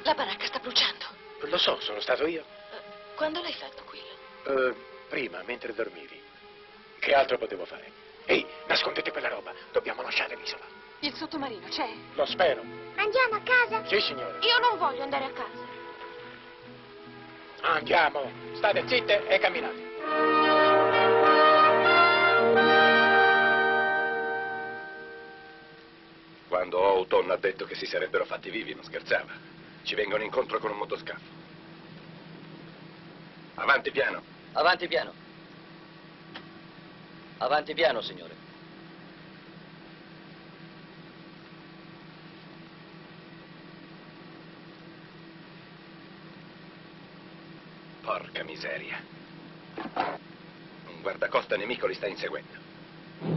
La baracca sta bruciando. Lo so, sono stato io. Quando l'hai fatto, Quill? Prima, mentre dormivi. Che altro potevo fare? Ehi, nascondete quella roba. Dobbiamo lasciare l'isola. Il sottomarino c'è? Lo spero. Andiamo a casa? Sì, signore. Io non voglio andare a casa. Andiamo. State zitte e camminate. Quando Houghton ha detto che si sarebbero fatti vivi, non scherzava. Ci vengono incontro con un motoscafo. Avanti piano. Avanti piano. Avanti piano, signore. Porca miseria. Un guardacosta nemico li sta inseguendo.